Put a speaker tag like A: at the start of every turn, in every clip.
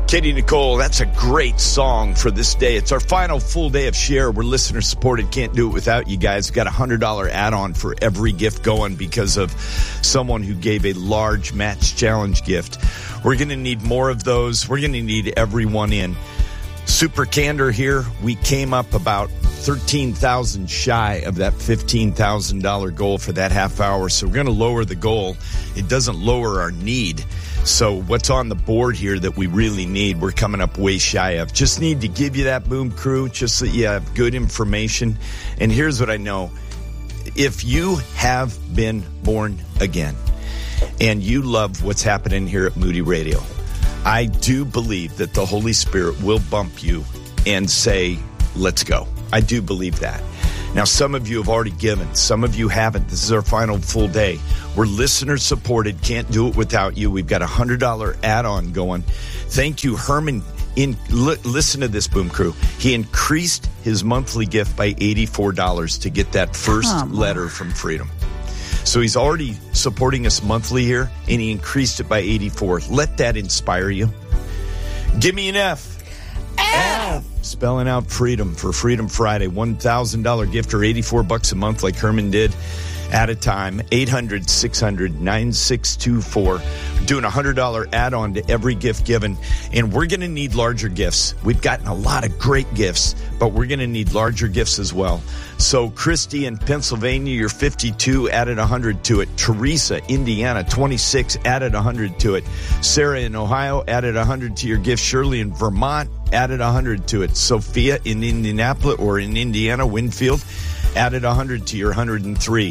A: Katie Nicole, that's a great song for this day. It's our final full day of Share. We're listener supported. Can't do it without you guys. Got a $100 add-on for every gift going because of someone who gave a large match challenge gift. We're going to need more of those. We're going to need everyone in. Super candor here. We came up about 13,000 shy of that $15,000 goal for that half hour. So we're going to lower the goal. It doesn't lower our need. So what's on the board here that we really need, we're coming up way shy of. Just need to give you that Boom Crew, just so you have good information. And here's what I know. If you have been born again and you love what's happening here at Moody Radio, I do believe that the Holy Spirit will bump you and say, let's go. I do believe that. Now, some of you have already given. Some of you haven't. This is our final full day. We're listener supported. Can't do it without you. We've got a $100 add-on going. Thank you, Herman. Listen to this, Boom Crew. He increased his monthly gift by $84 to get that first letter from Freedom. So he's already supporting us monthly here, and he increased it by $84. Let that inspire you. Give me an F. F. Spelling out freedom for Freedom Friday. $1,000 gift or $84 a month like Herman did at a time. 800-600-9624. Doing a $100 add-on to every gift given. And we're going to need larger gifts. We've gotten a lot of great gifts, but we're going to need larger gifts as well. So Christy in Pennsylvania, you're 52, added 100 to it. Teresa, Indiana, 26, added 100 to it. Sarah in Ohio, added 100 to your gift. Shirley in Vermont, added 100 to it. Sophia in Indianapolis or in Indiana, Winfield, added 100 to your 103.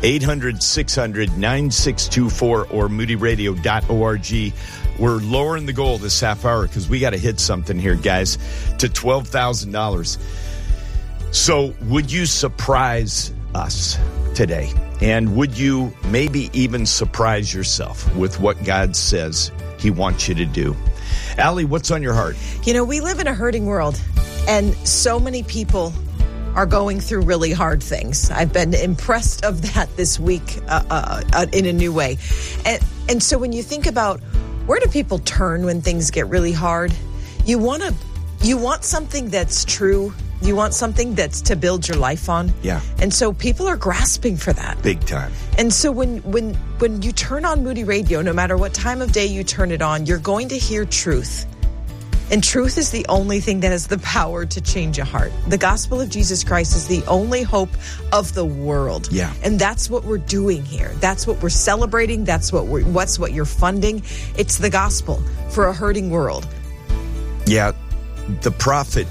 A: 800-600-9624 or moodyradio.org. We're lowering the goal this half hour because we got to hit something here, guys, to $12,000. So would you surprise us today? And would you maybe even surprise yourself with what God says he wants you to do? Allie, what's on your heart?
B: You know, we live in a hurting world, and so many people are going through really hard things. I've been impressed of that this week in a new way. And so when you think about where do people turn when things get really hard, you want something that's true. You want something that's to build your life on.
A: Yeah.
B: And so people are grasping for that.
A: Big time.
B: And so when you turn on Moody Radio, no matter what time of day you turn it on, you're going to hear truth. And truth is the only thing that has the power to change a heart. The gospel of Jesus Christ is the only hope of the world.
A: Yeah.
B: And that's what we're doing here. That's what we're celebrating. That's what you're funding. It's the gospel for a hurting world.
A: Yeah. The prophet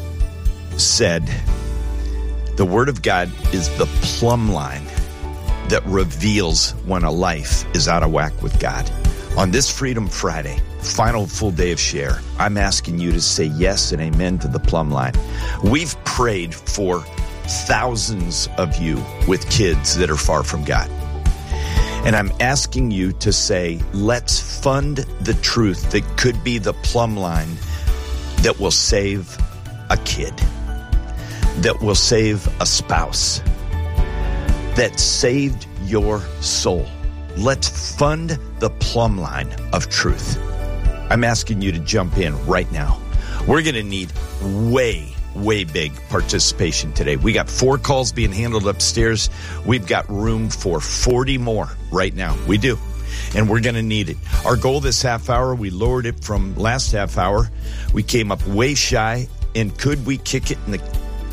A: said, the word of God is the plumb line that reveals when a life is out of whack with God. On this Freedom Friday, final full day of Share, I'm asking you to say yes and amen to the plumb line. We've prayed for thousands of you with kids that are far from God. And I'm asking you to say, let's fund the truth that could be the plumb line that will save a kid, that will save a spouse, that saved your soul. Let's fund the plumb line of truth. I'm asking you to jump in right now. We're going to need way big participation today. We got 4 calls being handled upstairs. We've got room for 40 more right now. We do. And we're going to need it. Our goal this half hour, we lowered it from last half hour. We came up way shy. And could we kick it in the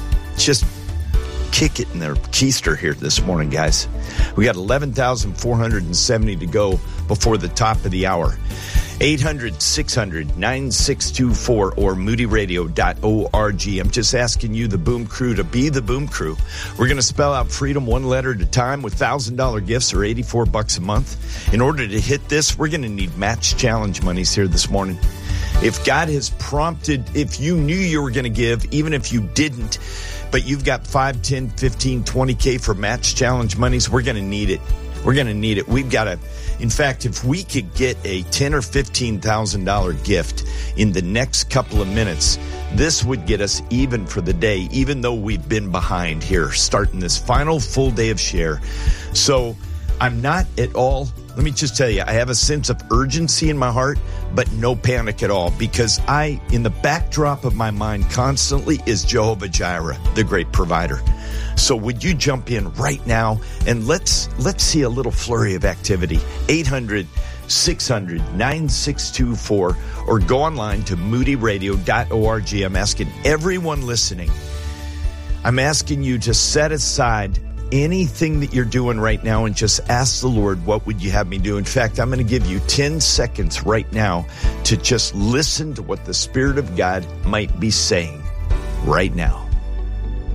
A: keister here this morning, guys? We got 11,470 to go before the top of the hour. 800-600-9624 or moodyradio.org. I'm just asking you, the Boom Crew, to be the Boom Crew. We're going to spell out freedom one letter at a time with $1,000 gifts or $84 a month. In order to hit this, we're going to need match challenge monies here this morning. If God has prompted, if you knew you were going to give, even if you didn't, but you've got 5, 10, 15, 20K for match challenge monies, we're going to need it. We're going to need it. We've got to, in fact, if we could get a $10,000 or $15,000 gift in the next couple of minutes, this would get us even for the day, even though we've been behind here, starting this final full day of Share. So I'm not at all let me just tell you, I have a sense of urgency in my heart, but no panic at all, because in the backdrop of my mind constantly is Jehovah Jireh, the great provider. So would you jump in right now and let's see a little flurry of activity. 800-600-9624 or go online to moodyradio.org. I'm asking everyone listening, I'm asking you to set aside anything that you're doing right now and just ask the Lord, what would you have me do? In fact, I'm going to give you 10 seconds right now to just listen to what the Spirit of God might be saying right now.